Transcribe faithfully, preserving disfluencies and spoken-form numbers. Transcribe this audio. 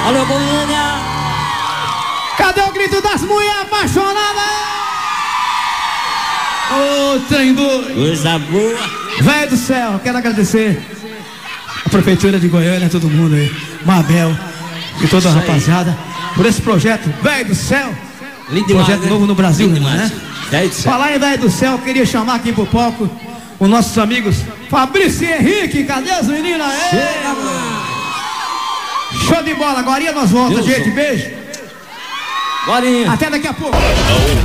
Alô, Goiânia! Cadê o grito das mulheres apaixonadas? Ô, trem doido! Coisa boa! Velho do céu, quero agradecer a Prefeitura de Goiânia, todo mundo aí, Mabel e toda a rapaziada, por esse projeto, Velho do Céu. Lindo Projeto demais, novo no Brasil, lindo né? demais. Velho do céu. Falar em Velho do Céu, eu queria chamar aqui pro palco os nossos amigos Fabrício e Henrique. Cadê os meninos aí? Chega, mano. Show de bola, agora nós voltamos, Deus gente. Deus. Beijo. Gorinha. Até daqui a pouco.